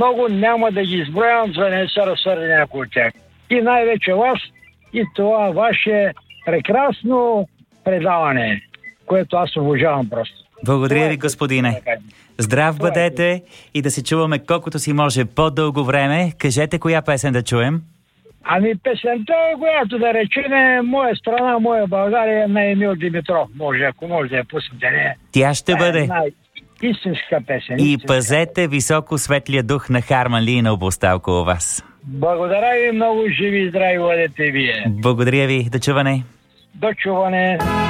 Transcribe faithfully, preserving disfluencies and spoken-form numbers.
много, няма да ги изброявам, за да не се разсърди някой от тях. И най-вече вас и това ваше прекрасно предаване, което аз обожавам просто. Благодаря ви, господине. Здрав бъдете и да се чуваме колкото си може по-дълго време. Кажете коя песен да чуем? Ами песента, която да речем Моя страна, моя България на Емил Димитров. Може, ако може да я пуснете. Не. Тя ще бъде. Истинска песен. И истинска. пазете високо светлия дух на Харман Ли на обоста около вас. Благодаря ви, много живи и здрави бъдете вие. Благодаря ви. До чуване. До чуване.